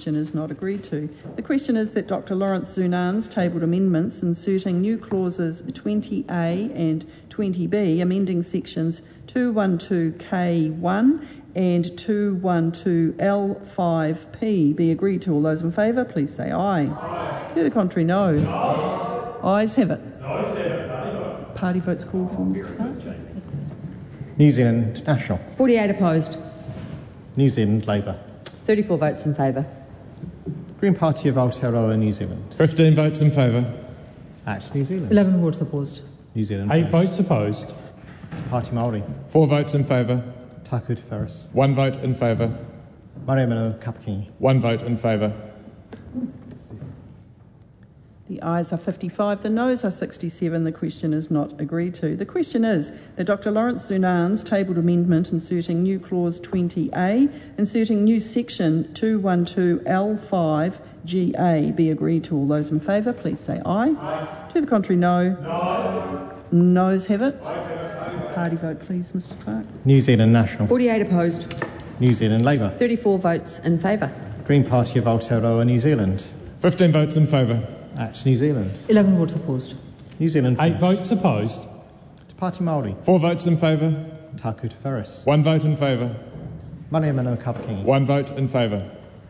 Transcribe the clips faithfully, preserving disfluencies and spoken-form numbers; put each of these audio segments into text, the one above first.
question is not agreed to. The question is that Doctor Lawrence Zunan's tabled amendments inserting new clauses twenty A and twenty B, amending sections two twelve K one and two twelve L five P be agreed to. All those in favour, please say aye. Aye. To the contrary, no. No. Ayes have it. Ayes have it. Party votes called for, Mister Clark. New Zealand National. forty-eight opposed. New Zealand Labour. thirty-four votes in favour. Green Party of Aotearoa, New Zealand. fifteen votes in favour. Act New Zealand. eleven votes opposed. New Zealand eight First. votes opposed. Party Māori. four votes in favour. Taku Te Whareras. one vote in favour. Maremano Kapakingi. one vote in favour. The ayes are fifty-five, the noes are sixty-seven. The question is not agreed to. The question is that Doctor Lawrence Zunan's tabled amendment inserting new clause twenty A, inserting new section two twelve L five G A be agreed to. All those in favour, please say aye. Aye. To the contrary, no. No. Noes have it. Party vote, please, Mister Clark. New Zealand National. forty-eight opposed. New Zealand Labour. thirty-four votes in favour. Green Party of Aotearoa, New Zealand. fifteen votes in favour. Act New Zealand. eleven votes opposed. New Zealand eight First. votes opposed. Te Party Māori. four votes in favour. Taku Te Whareras. one vote in favour. Maremano Kapakingi. one vote in favour.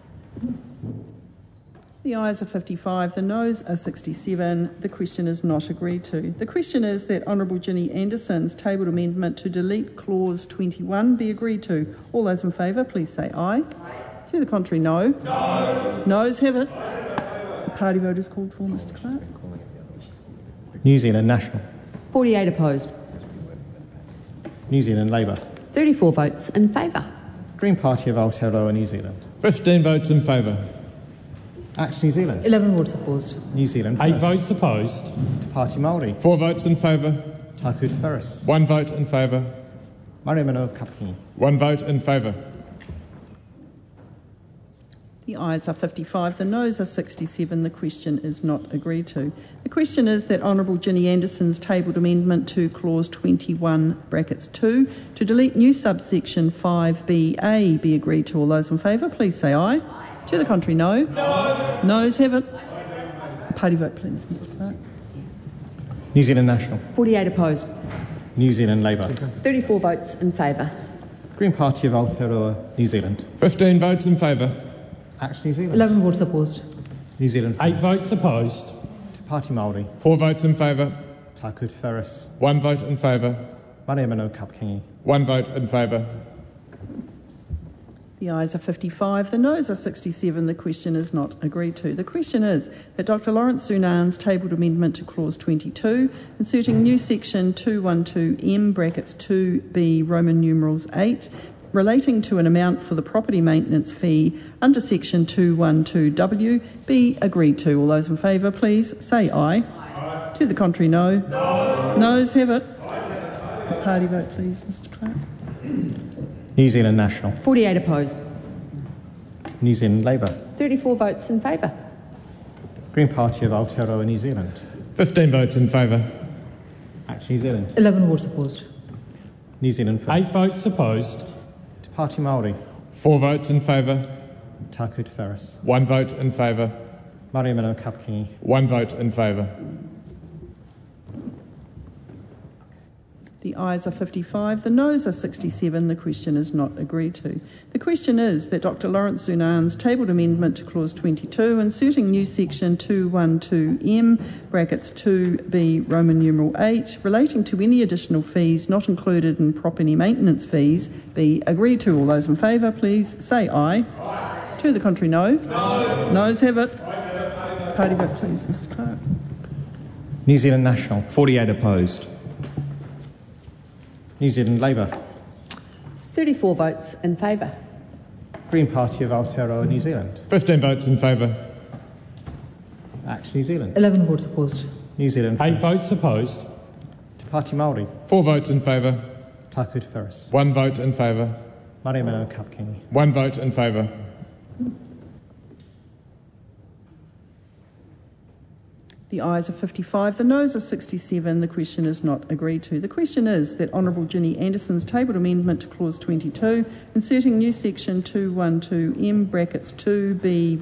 The ayes are fifty-five, the noes are sixty-seven. The question is not agreed to. The question is that Honourable Ginny Anderson's tabled amendment to delete clause twenty-one be agreed to. All those in favour, please say aye. Aye. To the contrary, no. No. Noes have it. The party vote is called for, Mister Clark. New Zealand National. forty-eight opposed. New Zealand Labour. thirty-four votes in favour. Green Party of Aotearoa, New Zealand. fifteen votes in favour. Act New Zealand. eleven votes opposed. New Zealand eight First. votes opposed. Te Party Māori. four votes in favour. Taku Te Whareras. one vote in favour. Maremano Kapakingi. one vote in favour. The ayes are fifty-five, the noes are sixty-seven. The question is not agreed to. The question is that Honourable Ginny Anderson's tabled amendment to clause twenty-one brackets two to delete new subsection five B A be agreed to. All those in favour, please say aye. Aye. To the contrary, no. No. Noes have it. Party vote, please, Mister Clark. New Zealand National. forty-eight opposed. New Zealand Labour. thirty-four votes in favour. Green Party of Aotearoa, New Zealand. fifteen votes in favour. Act New Zealand. eleven votes opposed. New Zealand eight First. votes opposed. Te Party Māori. four votes in favour. Taku Te Whareras. one vote in favour. Maremano Kapakingi. one vote in favour. The ayes are fifty-five, the noes are sixty-seven. The question is not agreed to. The question is that Doctor Lawrence Zunan's tabled amendment to clause twenty-two, inserting new section two twelve M brackets two B Roman numerals eight, relating to an amount for the property maintenance fee under section two twelve W be agreed to. All those in favour, please say aye. Aye. To the contrary, no. No. Noes have it. The party vote, please, Mister Clark. New Zealand National. forty-eight opposed. New Zealand Labour. thirty-four votes in favour. Green Party of Aotearoa, New Zealand. fifteen votes in favour. Act New Zealand. eleven votes opposed. New Zealand First. eight votes opposed. Te Party Māori. four votes in favour. Taku Te Whareras. one vote in favour. Maremano Kapakingi. one vote in favour. The ayes are fifty-five, the noes are sixty-seven. The question is not agreed to. The question is that Doctor Lawrence Zunan's tabled amendment to clause twenty-two, inserting new section two twelve M brackets two B Roman numeral eight, relating to any additional fees not included in property maintenance fees, be agreed to. All those in favour, please say aye. Aye. To the contrary, no. No. Noes have it. Party vote, please, Mister Clark. New Zealand National. forty-eight opposed. New Zealand Labour. thirty-four votes in favour. Green Party of Aotearoa, New Zealand. fifteen votes in favour. Act New Zealand. eleven votes opposed. New Zealand eight First. votes opposed. Te Party Māori. four votes in favour. Taku Te Whareras. one vote in favour. Maremano Kapakingi. one vote in favour. The ayes are fifty-five, the noes are sixty-seven. The question is not agreed to. The question is that Honourable Ginny Anderson's tabled amendment to clause twenty-two, inserting new section two twelve M brackets two B